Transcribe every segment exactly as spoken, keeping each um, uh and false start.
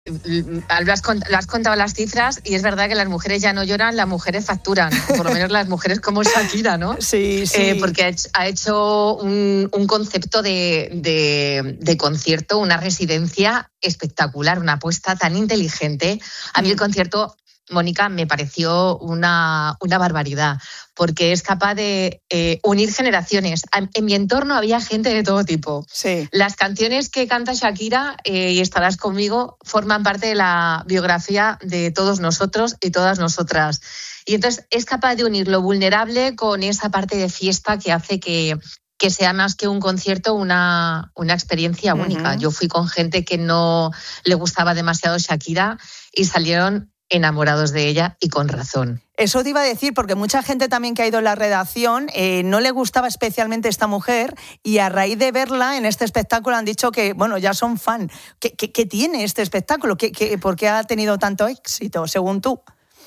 Lo has, lo has contado las cifras y es verdad que las mujeres ya no lloran, las mujeres facturan, por lo menos las mujeres como Shakira, ¿no? Sí, sí. Eh, porque ha hecho, ha hecho un, un concepto de, de, de concierto, una residencia espectacular, una apuesta tan inteligente. A mí mm. el concierto, Mónica, me pareció una, una barbaridad, porque es capaz de eh, unir generaciones. En mi entorno había gente de todo tipo. Sí. Las canciones que canta Shakira, eh, y estarás conmigo, forman parte de la biografía de todos nosotros y todas nosotras. Y entonces es capaz de unir lo vulnerable con esa parte de fiesta que hace que, que sea más que un concierto, una, una experiencia única. Uh-huh. Yo fui con gente que no le gustaba demasiado Shakira y salieron enamorados de ella, y con razón. Eso te iba a decir, porque mucha gente también que ha ido a la redacción eh, no le gustaba especialmente esta mujer, y a raíz de verla en este espectáculo han dicho que, bueno, ya son fan. ¿Qué, qué, qué tiene este espectáculo? ¿Qué, qué, ¿Por qué ha tenido tanto éxito, según tú?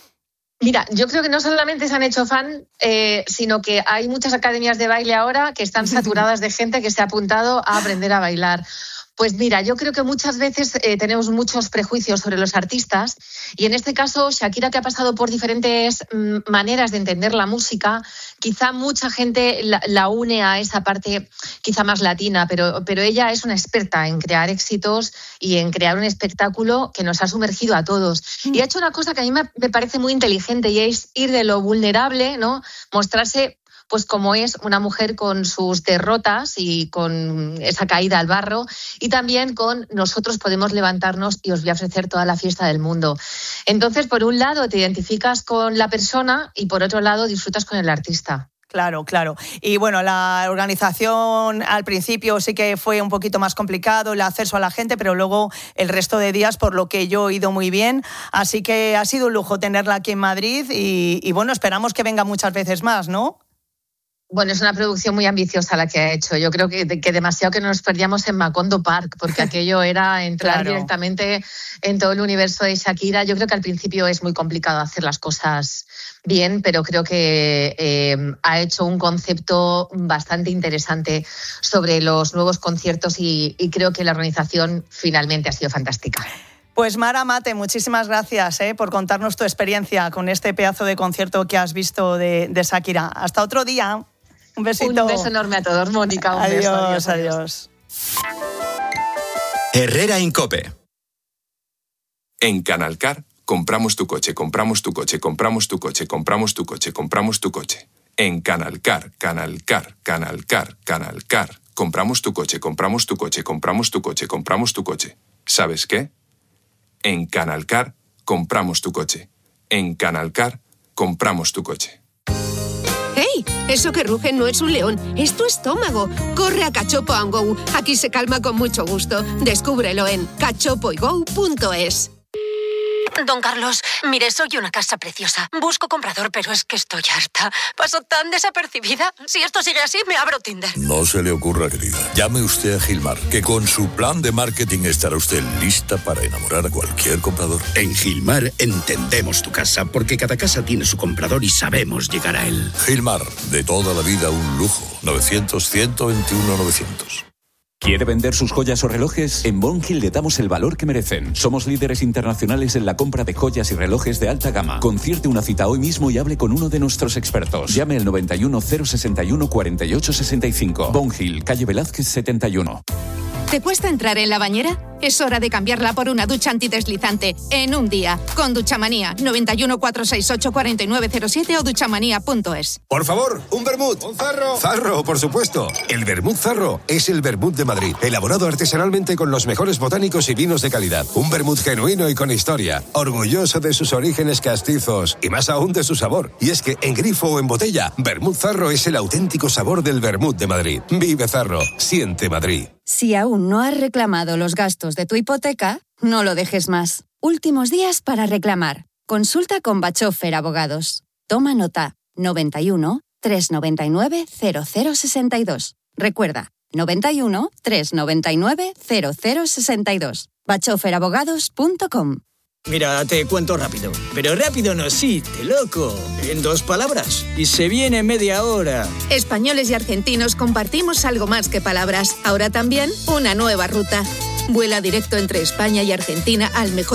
Mira, yo creo que no solamente se han hecho fan, eh, sino que hay muchas academias de baile ahora que están saturadas de gente que se ha apuntado a aprender a bailar. Pues mira, yo creo que muchas veces eh, tenemos muchos prejuicios sobre los artistas, y en este caso Shakira, que ha pasado por diferentes mm, maneras de entender la música, quizá mucha gente la, la une a esa parte quizá más latina, pero, pero ella es una experta en crear éxitos y en crear un espectáculo que nos ha sumergido a todos. Mm. Y ha hecho una cosa que a mí me, me parece muy inteligente, y es ir de lo vulnerable, ¿no? Mostrarse pues como es una mujer con sus derrotas y con esa caída al barro, y también con nosotros podemos levantarnos y os voy a ofrecer toda la fiesta del mundo. Entonces, por un lado te identificas con la persona y por otro lado disfrutas con el artista. Claro, claro. Y bueno, la organización al principio sí que fue un poquito más complicado, el acceso a la gente, pero luego el resto de días, por lo que yo he ido muy bien. Así que ha sido un lujo tenerla aquí en Madrid y, y bueno, esperamos que venga muchas veces más, ¿no? Bueno, es una producción muy ambiciosa la que ha hecho. Yo creo que, que demasiado que nos perdíamos en Macondo Park, porque aquello era entrar claro. directamente en todo el universo de Shakira. Yo creo que al principio es muy complicado hacer las cosas bien, pero creo que eh, ha hecho un concepto bastante interesante sobre los nuevos conciertos, y, y creo que la organización finalmente ha sido fantástica. Pues Mara Mate, muchísimas gracias eh, por contarnos tu experiencia con este pedazo de concierto que has visto de, de Shakira. Hasta otro día. Un besito. Un beso enorme a todos, Mónica. Un adiós, beso, adiós, adiós. Herrera Incope. En Canalcar compramos tu coche, compramos tu coche, compramos tu coche, compramos tu coche, compramos tu coche. En Canalcar, Canalcar, Canalcar, Canalcar. Compramos tu coche, compramos tu coche, compramos tu coche, compramos tu coche. ¿Sabes qué? En Canalcar compramos tu coche. En Canalcar compramos tu coche. ¡Hey! Eso que ruge no es un león, es tu estómago. Corre a Cachopo and Go. Aquí se calma con mucho gusto. Descúbrelo en cachopo y go punto es. Don Carlos, mire, soy una casa preciosa. Busco comprador, pero es que estoy harta. Paso tan desapercibida. Si esto sigue así, me abro Tinder. No se le ocurra, querida. Llame usted a Gilmar, que con su plan de marketing estará usted lista para enamorar a cualquier comprador. En Gilmar entendemos tu casa, porque cada casa tiene su comprador y sabemos llegar a él. Gilmar, de toda la vida un lujo. novecientos, ciento veintiuno, novecientos. ¿Quiere vender sus joyas o relojes? En Bonhill le damos el valor que merecen. Somos líderes internacionales en la compra de joyas y relojes de alta gama. Concierte una cita hoy mismo y hable con uno de nuestros expertos. Llame al noventa y uno, cero sesenta y uno, cuarenta y ocho sesenta y cinco. Bonhill, calle Velázquez setenta y uno. ¿Te cuesta entrar en la bañera? Es hora de cambiarla por una ducha antideslizante en un día. Con Duchamanía, noventa y uno, cuatrocientos sesenta y ocho, cuarenta y nueve cero siete o duchamanía punto es. Por favor, un vermut. Un zarro. Zarro, por supuesto. El vermut Zarro es el vermut de Madrid, elaborado artesanalmente con los mejores botánicos y vinos de calidad. Un vermut genuino y con historia, orgulloso de sus orígenes castizos y más aún de su sabor. Y es que en grifo o en botella, vermut Zarro es el auténtico sabor del vermut de Madrid. Vive Zarro, siente Madrid. Si aún no has reclamado los gastos de tu hipoteca, no lo dejes más. Últimos días para reclamar. Consulta con Bachofer Abogados. Toma nota. noventa y uno, trescientos noventa y nueve, cero cero sesenta y dos. Recuerda, noventa y uno, trescientos noventa y nueve, cero cero sesenta y dos. bachofer abogados punto com. Mira, te cuento rápido. Pero rápido no existe, loco. En dos palabras. Y se viene media hora. Españoles y argentinos compartimos algo más que palabras. Ahora también una nueva ruta. Vuela directo entre España y Argentina al mejor